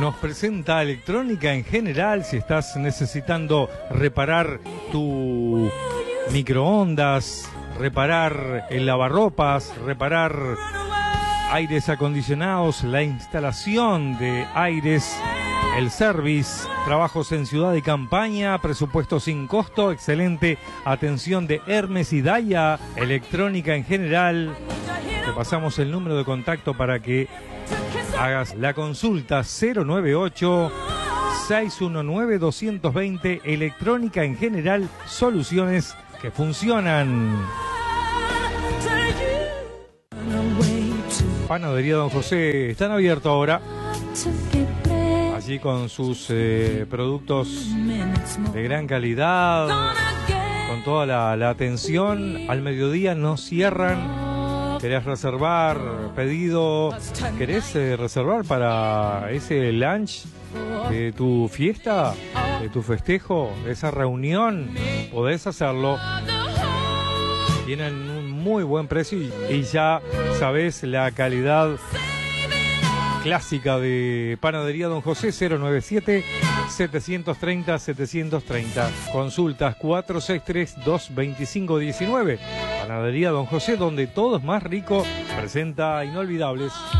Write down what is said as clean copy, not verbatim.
nos presenta electrónica en general. Si estás necesitando reparar tu microondas, reparar el lavarropas, reparar aires acondicionados, la instalación de aires, el service, trabajos en ciudad y campaña, presupuesto sin costo, excelente atención de Hermes y Daya, electrónica en general. Te pasamos el número de contacto para que hagas la consulta. 098-619-220, electrónica en general, soluciones que funcionan. Panadería Don José, están abiertos ahora, allí con sus productos de gran calidad, con toda la atención. Al mediodía no cierran. ¿Querés reservar pedido? ¿Querés reservar para ese lunch de tu fiesta, de tu festejo, de esa reunión? Podés hacerlo. Tienen un muy buen precio y ya sabés la calidad clásica de Panadería Don José. 097-730-730. Consultas 463-225-19. Panadería Don José, donde todo es más rico, presenta Inolvidables.